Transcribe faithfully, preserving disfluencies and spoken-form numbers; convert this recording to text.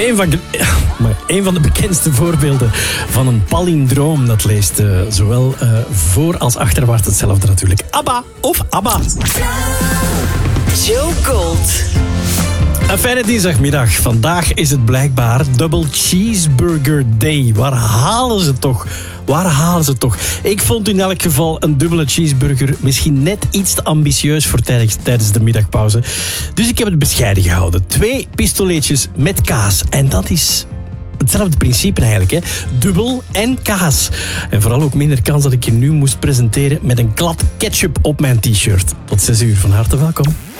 Een van, maar een van de bekendste voorbeelden van een palindroom. Dat leest uh, zowel uh, voor als achterwaarts hetzelfde natuurlijk. ABBA of ABBA. Joe Gold. Een fijne dinsdagmiddag. Vandaag is het blijkbaar Double Cheeseburger Day. Waar halen ze toch? Waar halen ze toch? Ik vond in elk geval een dubbele cheeseburger misschien net iets te ambitieus voor tijdens, tijdens de middagpauze. Dus ik heb het bescheiden gehouden. Twee pistoletjes met kaas. En dat is hetzelfde principe eigenlijk, hè. Dubbel en kaas. En vooral ook minder kans dat ik je nu moest presenteren met een klad ketchup op mijn t-shirt. Tot zes uur. Van harte welkom.